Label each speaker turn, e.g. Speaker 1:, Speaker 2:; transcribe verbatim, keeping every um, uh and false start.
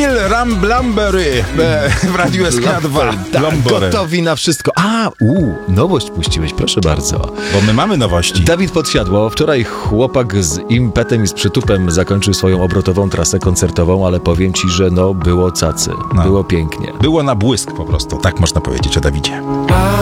Speaker 1: Emil Ramblambery w Radiu S K dwa.
Speaker 2: Tak, gotowi na wszystko. A, u, nowość puściłeś, proszę bardzo.
Speaker 1: Bo my mamy nowości.
Speaker 2: Dawid Podsiadło. Wczoraj chłopak z impetem i z przytupem zakończył swoją obrotową trasę koncertową, ale powiem ci, że no było cacy.
Speaker 1: No.
Speaker 2: Było pięknie.
Speaker 1: Było na błysk po prostu, tak można powiedzieć o Dawidzie.